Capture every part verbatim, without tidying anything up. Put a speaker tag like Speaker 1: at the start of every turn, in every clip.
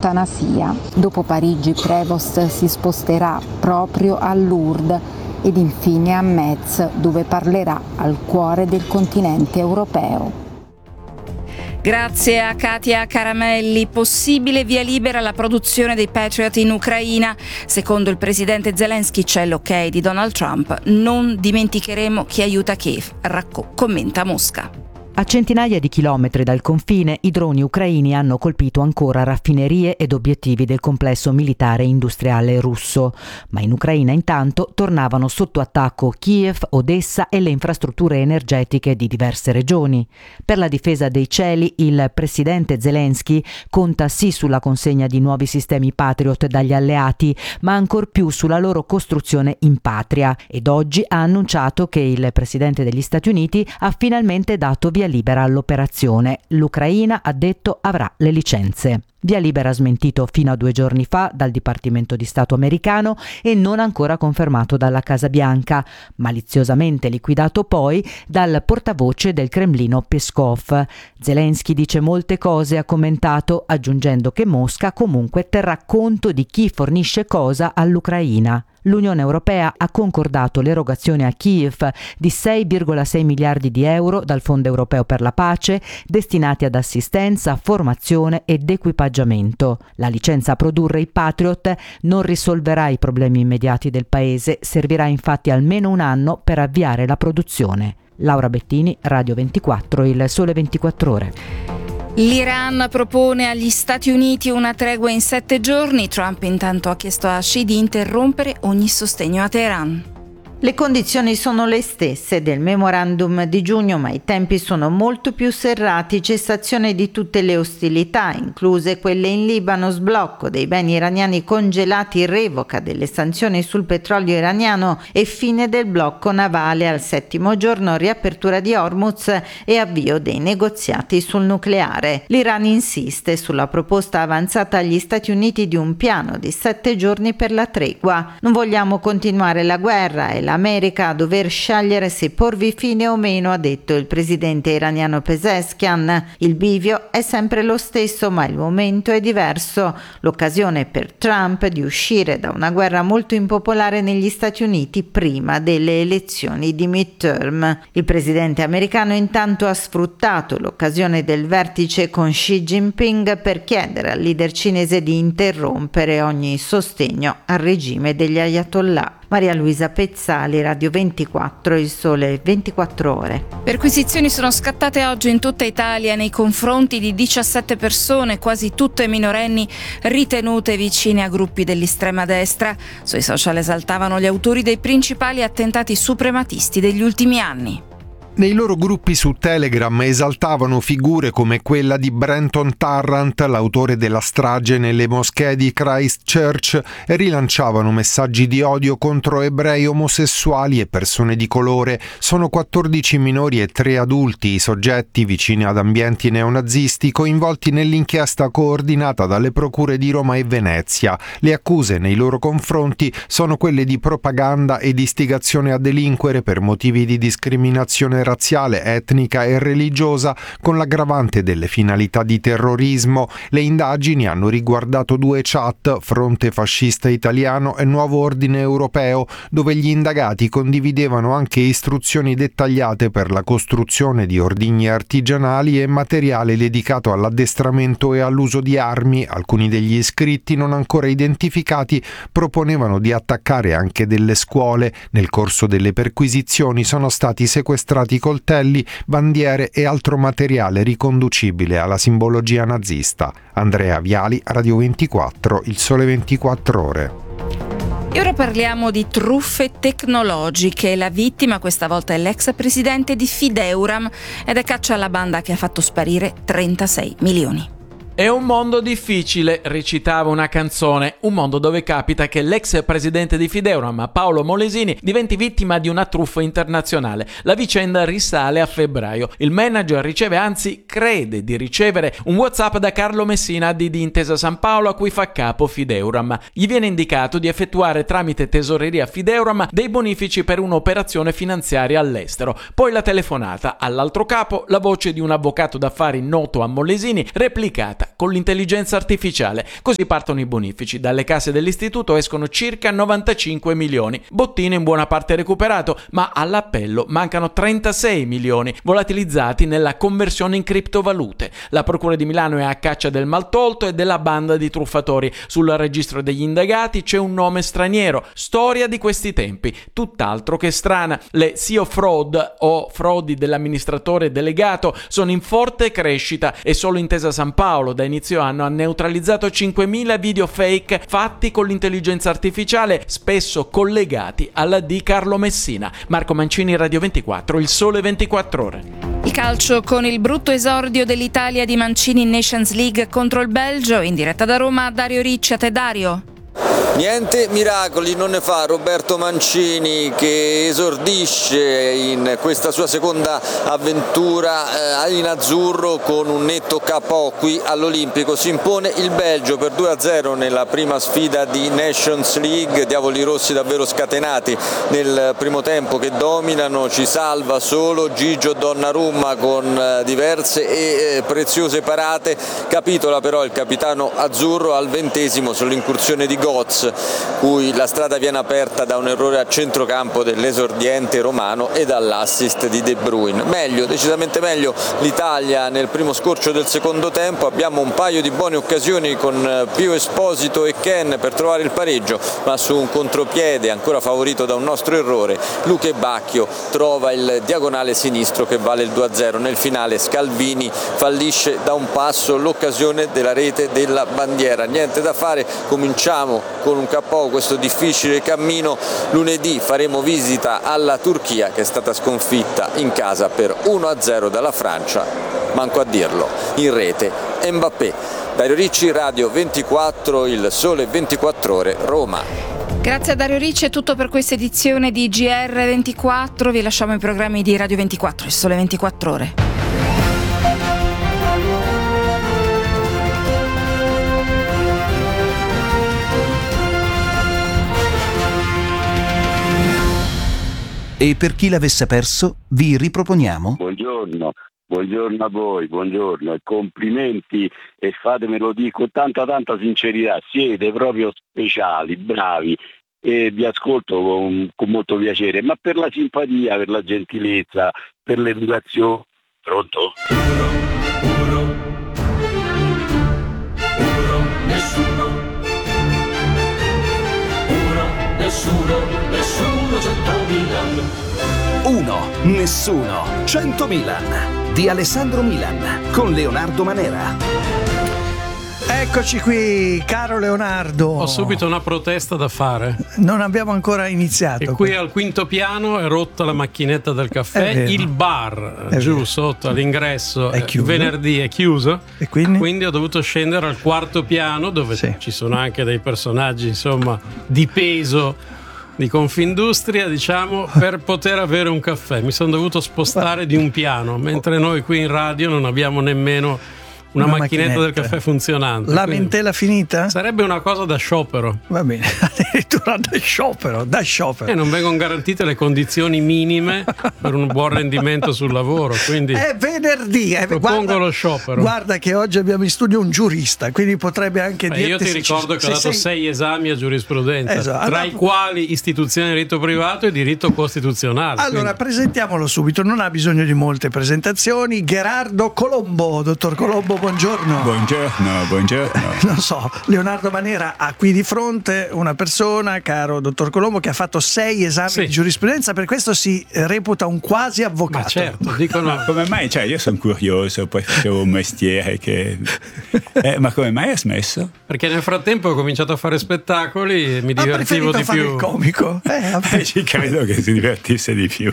Speaker 1: l'eutanasia. Dopo Parigi, Prevost si sposterà proprio a Lourdes ed infine a Metz, dove parlerà al cuore del continente europeo.
Speaker 2: Grazie a Katia Caramelli. Possibile via libera alla produzione dei Patriot in Ucraina. Secondo il presidente Zelensky c'è l'ok di Donald Trump. Non dimenticheremo chi aiuta Kiev, racco- commenta Mosca.
Speaker 3: A centinaia di chilometri dal confine, i droni ucraini hanno colpito ancora raffinerie ed obiettivi del complesso militare e industriale russo. Ma in Ucraina intanto tornavano sotto attacco Kiev, Odessa e le infrastrutture energetiche di diverse regioni. Per la difesa dei cieli, il presidente Zelensky conta sì sulla consegna di nuovi sistemi Patriot dagli alleati, ma ancor più sulla loro costruzione in patria. Ed oggi ha annunciato che il presidente degli Stati Uniti ha finalmente dato via libera all'operazione. L'Ucraina, ha detto, avrà le licenze. Via libera smentito fino a due giorni fa dal Dipartimento di Stato americano e non ancora confermato dalla Casa Bianca, maliziosamente liquidato poi dal portavoce del Cremlino Peskov. Zelensky dice molte cose, ha commentato, aggiungendo che Mosca comunque terrà conto di chi fornisce cosa all'Ucraina. L'Unione Europea ha concordato l'erogazione a Kiev di sei virgola sei miliardi di euro dal Fondo Europeo per la Pace, destinati ad assistenza, formazione ed equipaggiamento. La licenza a produrre i Patriot non risolverà i problemi immediati del paese, servirà infatti almeno un anno per avviare la produzione. Laura Bettini, Radio ventiquattro, Il Sole ventiquattro Ore.
Speaker 2: L'Iran propone agli Stati Uniti una tregua in sette giorni. Trump intanto ha chiesto a Xi di interrompere ogni sostegno a Teheran.
Speaker 4: Le condizioni sono le stesse del memorandum di giugno, ma i tempi sono molto più serrati. Cessazione di tutte le ostilità, incluse quelle in Libano, sblocco dei beni iraniani congelati, revoca delle sanzioni sul petrolio iraniano e fine del blocco navale al settimo giorno, riapertura di Hormuz e avvio dei negoziati sul nucleare. L'Iran insiste sulla proposta avanzata agli Stati Uniti di un piano di sette giorni per la tregua. Non vogliamo continuare la guerra e l'America a dover scegliere se porvi fine o meno, ha detto il presidente iraniano Pezeshkian. Il bivio è sempre lo stesso, ma il momento è diverso. L'occasione per Trump di uscire da una guerra molto impopolare negli Stati Uniti prima delle elezioni di midterm. Il presidente americano intanto ha sfruttato l'occasione del vertice con Xi Jinping per chiedere al leader cinese di interrompere ogni sostegno al regime degli ayatollah. Maria Luisa Pezzali, Radio ventiquattro, Il Sole ventiquattro Ore.
Speaker 2: Perquisizioni sono scattate oggi in tutta Italia nei confronti di diciassette persone, quasi tutte minorenni, ritenute vicine a gruppi dell'estrema destra. Sui social esaltavano gli autori dei principali attentati suprematisti degli ultimi anni.
Speaker 5: Nei loro gruppi su Telegram esaltavano figure come quella di Brenton Tarrant, l'autore della strage nelle moschee di Christchurch, e rilanciavano messaggi di odio contro ebrei, omosessuali e persone di colore. Sono quattordici minori e tre adulti i soggetti vicini ad ambienti neonazisti coinvolti nell'inchiesta coordinata dalle procure di Roma e Venezia. Le accuse nei loro confronti sono quelle di propaganda ed istigazione a delinquere per motivi di discriminazione razziale, etnica e religiosa, con l'aggravante delle finalità di terrorismo. Le indagini hanno riguardato due chat, Fronte Fascista Italiano e Nuovo Ordine Europeo, dove gli indagati condividevano anche istruzioni dettagliate per la costruzione di ordigni artigianali e materiale dedicato all'addestramento e all'uso di armi. Alcuni degli iscritti, non ancora identificati, proponevano di attaccare anche delle scuole. Nel corso delle perquisizioni sono stati sequestrati coltelli, bandiere e altro materiale riconducibile alla simbologia nazista. Andrea Viali, Radio ventiquattro, Il Sole ventiquattro Ore.
Speaker 2: E ora parliamo di truffe tecnologiche. La vittima questa volta è l'ex presidente di Fideuram ed è caccia alla banda che ha fatto sparire trentasei milioni.
Speaker 6: È un mondo difficile, recitava una canzone, un mondo dove capita che l'ex presidente di Fideuram, Paolo Molesini, diventi vittima di una truffa internazionale. La vicenda risale a febbraio. Il manager riceve, anzi crede di ricevere, un WhatsApp da Carlo Messina di Intesa San Paolo a cui fa capo Fideuram. Gli viene indicato di effettuare tramite tesoreria Fideuram dei bonifici per un'operazione finanziaria all'estero. Poi la telefonata, all'altro capo la voce di un avvocato d'affari noto a Molesini, replicata diretta con l'intelligenza artificiale. Così partono i bonifici. Dalle casse dell'istituto escono circa novantacinque milioni. Bottino in buona parte recuperato, ma all'appello mancano trentasei milioni, volatilizzati nella conversione in criptovalute. La Procura di Milano è a caccia del maltolto e della banda di truffatori. Sul registro degli indagati c'è un nome straniero. Storia di questi tempi, tutt'altro che strana. Le S E O fraud o frodi dell'amministratore delegato sono in forte crescita e solo Intesa San Paolo da inizio anno ha neutralizzato cinquemila video fake fatti con l'intelligenza artificiale, spesso collegati alla di Carlo Messina. Marco Mancini, Radio ventiquattro, Il Sole ventiquattro Ore.
Speaker 2: Il calcio con il brutto esordio dell'Italia di Mancini in Nations League contro il Belgio. In diretta da Roma, Dario Ricci. A te, Dario.
Speaker 7: Niente miracoli non ne fa Roberto Mancini, che esordisce in questa sua seconda avventura eh, in azzurro con un netto K O qui all'Olimpico. Si impone il Belgio per due a zero nella prima sfida di Nations League. Diavoli rossi davvero scatenati nel primo tempo, che dominano. Ci salva solo Gigio Donnarumma con eh, diverse e eh, preziose parate. Capitola però il capitano azzurro al ventesimo sull'incursione di Götze, cui la strada viene aperta da un errore a centrocampo dell'esordiente romano e dall'assist di De Bruyne. Meglio, decisamente meglio l'Italia nel primo scorcio del secondo tempo. Abbiamo un paio di buone occasioni con Pio Esposito e Ken per trovare il pareggio, ma su un contropiede ancora favorito da un nostro errore, Luque Bacchio trova il diagonale sinistro che vale il due a zero. Nel finale Scalvini fallisce da un passo l'occasione della rete della bandiera. Niente da fare, cominciamo con un K O questo difficile cammino. Lunedì faremo visita alla Turchia, che è stata sconfitta in casa per uno a zero dalla Francia, manco a dirlo. In rete Mbappé. Dario Ricci, Radio ventiquattro, Il Sole ventiquattro Ore, Roma.
Speaker 2: Grazie a Dario Ricci, è tutto per questa edizione di G R ventiquattro. Vi lasciamo i programmi di Radio ventiquattro, Il Sole ventiquattro Ore.
Speaker 8: E per chi l'avesse perso, vi riproponiamo.
Speaker 9: Buongiorno, buongiorno a voi, buongiorno e complimenti, e fatemelo dire con tanta tanta sincerità, siete proprio speciali, bravi, e vi ascolto con, con molto piacere, ma per la simpatia, per la gentilezza, per l'educazione. Pronto? Uno, uno, uno, nessuno, uno, nessuno, nessuno, centomila.
Speaker 8: Uno, nessuno, cento Milan di Alessandro Milan con Leonardo Manera.
Speaker 10: Eccoci qui, caro Leonardo.
Speaker 11: Ho subito una protesta da fare.
Speaker 10: Non abbiamo ancora iniziato.
Speaker 11: E qui al quinto piano è rotta la macchinetta del caffè. Il bar
Speaker 10: è
Speaker 11: giù
Speaker 10: vero.
Speaker 11: Sotto all'ingresso
Speaker 10: è chiuso.
Speaker 11: Venerdì è chiuso.
Speaker 10: E quindi?
Speaker 11: Quindi ho dovuto scendere al quarto piano, dove sì. ci sono anche dei personaggi, insomma, di peso di Confindustria, diciamo, per poter avere un caffè. Mi sono dovuto spostare di un piano, mentre noi qui in radio non abbiamo nemmeno una, una macchinetta, macchinetta del caffè funzionante.
Speaker 10: Lamentela finita?
Speaker 11: Sarebbe una cosa da sciopero.
Speaker 10: Va bene, addirittura da sciopero, da sciopero.
Speaker 11: E non vengono garantite le condizioni minime per un buon rendimento sul lavoro, quindi
Speaker 10: è venerdì, è,
Speaker 11: propongo
Speaker 10: guarda,
Speaker 11: lo sciopero.
Speaker 10: Guarda che oggi abbiamo in studio un giurista, quindi potrebbe anche dire.
Speaker 11: Io ti ricordo ci, che ho dato sei... sei esami a giurisprudenza, esatto. Tra allora, i quali istituzione di diritto privato e diritto costituzionale.
Speaker 10: Allora, quindi presentiamolo subito, non ha bisogno di molte presentazioni. Gherardo Colombo, dottor Colombo, buongiorno.
Speaker 12: Buongiorno, buongiorno.
Speaker 10: Non so, Leonardo Manera ha qui di fronte una persona, caro dottor Colombo, che ha fatto sei esami sì. di giurisprudenza, per questo si reputa un quasi avvocato.
Speaker 11: Ma certo, dicono.
Speaker 12: Ma come mai? Cioè, io sono curioso, poi facevo un mestiere che. Eh, ma come mai ha smesso?
Speaker 11: Perché nel frattempo ho cominciato a fare spettacoli e mi divertivo di
Speaker 10: più. Ha preferito fare il comico? Eh, ha
Speaker 12: pre... Ci credo che si divertisse di più.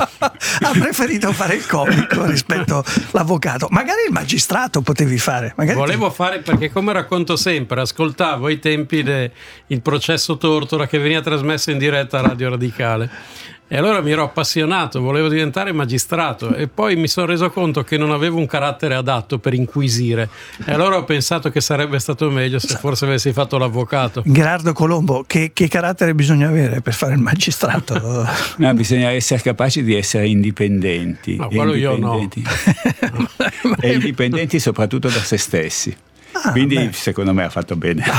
Speaker 10: Ha preferito fare il comico rispetto all'avvocato. Magari il magistrato potevi fare. Magari
Speaker 11: Volevo
Speaker 10: ti...
Speaker 11: fare, perché come racconto sempre, ascoltavo ai tempi de, il processo Tortora che veniva trasmesso in diretta a Radio Radicale. E allora mi ero appassionato, volevo diventare magistrato e poi mi sono reso conto che non avevo un carattere adatto per inquisire. E allora ho pensato che sarebbe stato meglio se forse avessi fatto l'avvocato.
Speaker 10: Gerardo Colombo, che, che carattere bisogna avere per fare il magistrato?
Speaker 12: No, bisogna essere capaci di essere indipendenti.
Speaker 11: Ma quello io no.
Speaker 12: E indipendenti soprattutto da se stessi. Ah, quindi beh. secondo me ha fatto bene.